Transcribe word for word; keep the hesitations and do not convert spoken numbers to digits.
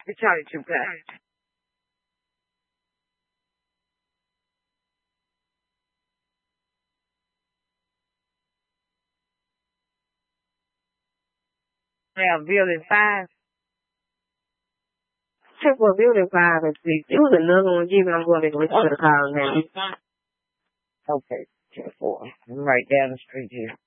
It's Charlie Two Pack. Yeah, Building Five. Check what Building Five is. It was another one. Even I'm going to listen to the call now. Okay, ten four. I'm right down the street here.